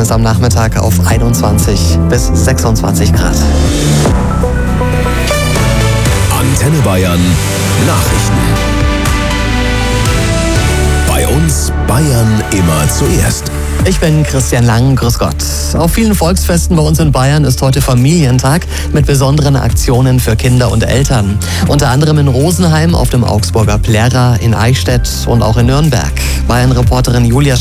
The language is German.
es am Nachmittag auf 21 bis 26 Grad. Antenne Bayern Nachrichten. Bei uns Bayern immer zuerst. Ich bin Christian Lang, grüß Gott. Auf vielen Volksfesten bei uns in Bayern ist heute Familientag mit besonderen Aktionen für Kinder und Eltern. Unter anderem in Rosenheim, auf dem Augsburger Plärrer, in Eichstätt und auch in Nürnberg. Bayern-Reporterin Julia